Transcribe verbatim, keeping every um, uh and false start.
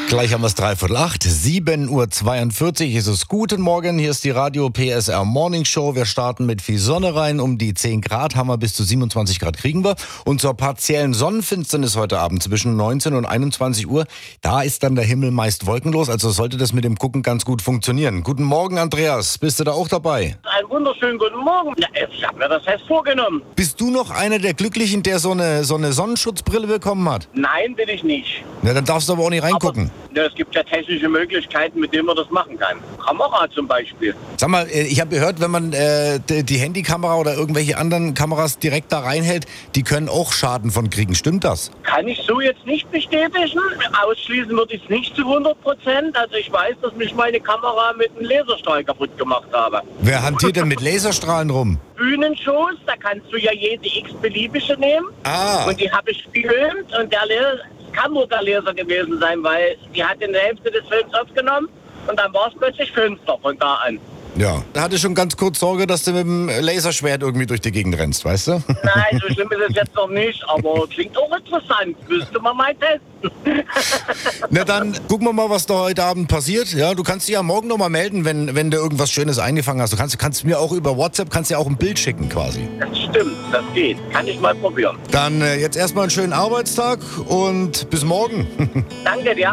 Gleich haben wir es dreiviertel acht, sieben Uhr zweiundvierzig ist es. Guten Morgen, hier ist die Radio P S R Morning Show. Wir starten mit viel Sonne rein, um die zehn Grad haben wir, bis zu siebenundzwanzig Grad kriegen wir. Und zur partiellen Sonnenfinsternis heute Abend zwischen neunzehn und einundzwanzig Uhr, da ist dann der Himmel meist wolkenlos, also sollte das mit dem Gucken ganz gut funktionieren. Guten Morgen, Andreas, bist du da auch dabei? Einen wunderschönen guten Morgen. Ja, ich habe mir das fest vorgenommen. Bist du noch einer der Glücklichen, der so eine, so eine Sonnenschutzbrille bekommen hat? Nein, bin ich nicht. Na, dann darfst du aber auch nicht reingucken. Aber, ja, es gibt ja technische Möglichkeiten, mit denen man das machen kann. Kamera zum Beispiel. Sag mal, ich habe gehört, wenn man äh, die Handykamera oder irgendwelche anderen Kameras direkt da reinhält, die können auch Schaden von kriegen. Stimmt das? Kann ich so jetzt nicht bestätigen. Ausschließen würde ich es nicht zu hundert Prozent. Also ich weiß, dass mich meine Kamera mit einem Laserstrahl kaputt gemacht habe. Wer hantiert denn mit Laserstrahlen rum? Bühnenshows, da kannst du ja jede x-beliebige nehmen. Ah. Und die habe ich gefilmt und der Laser, kann nur der Laser gewesen sein, weil die hat in der Hälfte des Films aufgenommen und dann war es plötzlich finster von da an. Ja, da hatte ich schon ganz kurz Sorge, dass du mit dem Laserschwert irgendwie durch die Gegend rennst, weißt du? Nein, so schlimm ist es jetzt noch nicht, aber klingt auch interessant. Müsste man mal testen. Na dann gucken wir mal, was da heute Abend passiert. Ja, du kannst dich ja morgen noch mal melden, wenn, wenn du irgendwas Schönes eingefangen hast. Du kannst, kannst mir auch über WhatsApp, kannst dir auch ein Bild schicken quasi. Das stimmt, das geht. Kann ich mal probieren. Dann äh, jetzt erstmal einen schönen Arbeitstag und bis morgen. Danke dir.